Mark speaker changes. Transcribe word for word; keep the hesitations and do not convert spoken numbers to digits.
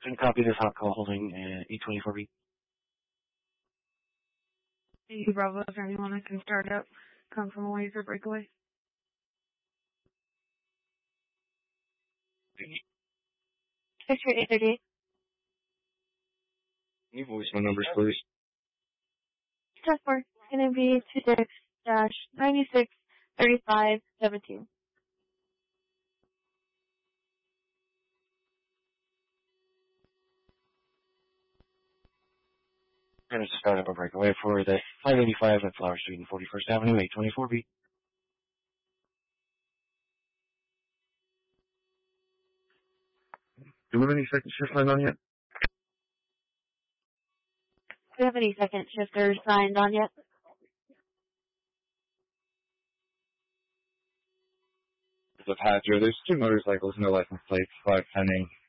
Speaker 1: Can copy this hot call holding uh, eight twenty-four B.
Speaker 2: Thank you, Bravo. Is there anyone that can start up? Come from a laser breakaway.
Speaker 3: Picture eight thirty-eight.
Speaker 1: Can you voice my numbers, please?
Speaker 3: Task force is going to be two six dash ninety-six thirty-five seventeen.
Speaker 1: We're going to start up a breakaway for the five eighty-five at Flower Street and forty-first Avenue, eight twenty-four B. Do we have any second shift line on yet?
Speaker 3: Do we have any second shifters signed on yet?
Speaker 4: The Padre, there's two motorcycles, no license plates, five pending.